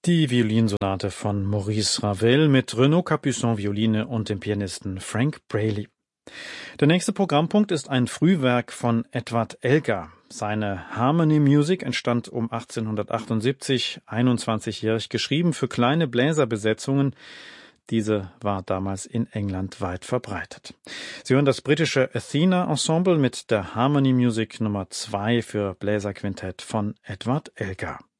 Die Violinsonate von Maurice Ravel mit Renaud Capuçon Violine und dem Pianisten Frank Braley. Der nächste Programmpunkt ist ein Frühwerk von Edward Elgar. Seine Harmony Music entstand um 1878, 21-jährig, geschrieben für kleine Bläserbesetzungen. Diese war damals in England weit verbreitet. Sie hören das britische Athena Ensemble mit der Harmony Music Nummer 2 für Bläserquintett von Edward Elgar.